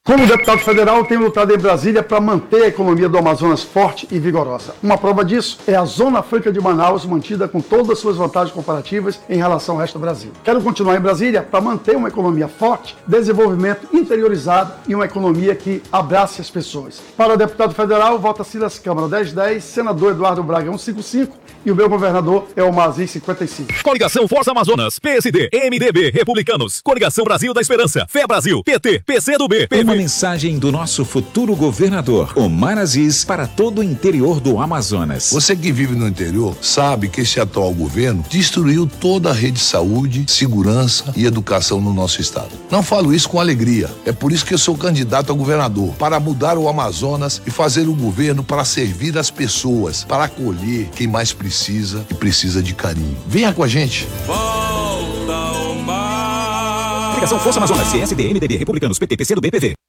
Como deputado federal, tenho lutado em Brasília para manter a economia do Amazonas forte e vigorosa. Uma prova disso é a Zona Franca de Manaus, mantida com todas as suas vantagens comparativas em relação ao resto do Brasil. Quero continuar em Brasília para manter uma economia forte, desenvolvimento interiorizado e uma economia que abrace as pessoas. Para o deputado federal, vota Silas Câmara 1010, senador Eduardo Braga 155 e o meu governador é o Mazin 55. Coligação Força Amazonas, PSD, MDB, Republicanos, Coligação Brasil da Esperança, Fé Brasil, PT, PCdoB, PV. Uma mensagem do nosso futuro governador, Omar Aziz, para todo o interior do Amazonas. Você que vive no interior sabe que esse atual governo destruiu toda a rede de saúde, segurança e educação no nosso estado. Não falo isso com alegria. É por isso que eu sou candidato a governador, para mudar o Amazonas e fazer o governo para servir as pessoas, para acolher quem mais precisa e precisa de carinho. Venha com a gente. Coligação Força Amazonas, PSD, MDB, Republicanos, PT, PCdoB, PV.